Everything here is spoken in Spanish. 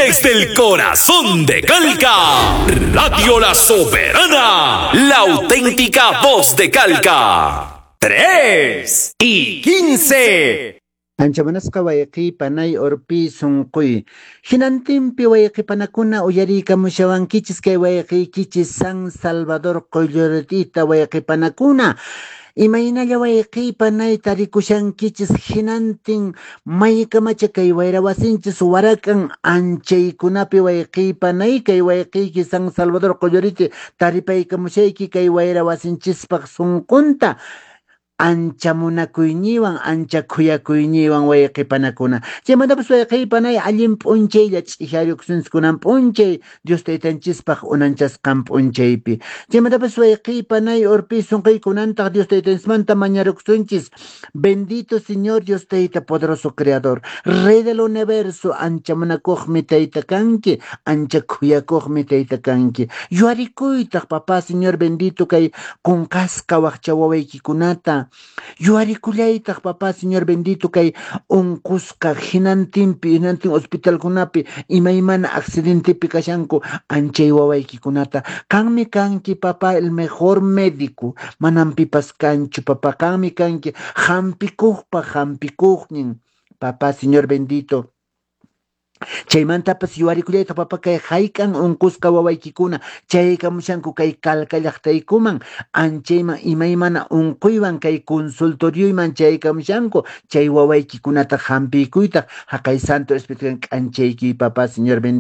Desde el corazón de Calca, Radio La Soberana, la auténtica voz de Calca. 3 y 15. Anchamanasqa wayqiy panay urpi sunquy hinantinpi wayqipanakuna uyariykamushawankichis kay wayqiykichis San Salvador Qoyllurtita wayqipanakuna imaynalla wayqiy panay tarikushankichis hinantin maykamacha kay wayra wasinchis warakan anchaykunapi wayqiy panay kay wayqiyki San Salvador Qoylluriti taripaykamushayki kay wayra wasinchispaq sunqunta ancha munakuyniwan ancha khuyakuyniwan wayqipanakuna chaymantapas wayqiypanay allin p'unchaylla ch'ihariyuqsinchikunan p'unchay Dios taytanchispaq unanchasqan p'unchaypi chaymantapas wayqiypanay urpi sunquykunantaq Dios taytanchimanta mañaruqsunchis bendito Señor Dios Tayta poderoso creador Rey del universo ancha munakuqmi tayta kanki ancha khuyakuqmi tayta kanki yuarikuytaq papá Señor bendito kay qunqasqa waqcha wawaykikunata yuarikullaytaq papá Señor bendito kay unqusqa hinantin hospitalkunapi imaymana accidentepi kashanku anchay wawaykikunata kanmi kanki papá el mejor médico manan pipas kanchu papá kanmi kanki hampikuqnin papá Señor bendito chaymantapas yuarikullayta papa kay hayk'an unqusqa wawaykikuna chaykamushanku kay Calca llaqtaykuman anchayman imaymana unquywan kay consultorioyman chaykamushanku chay wawaykikunata hampikuyta haqay Santo Espíritu k'anchayki papá Señor bendito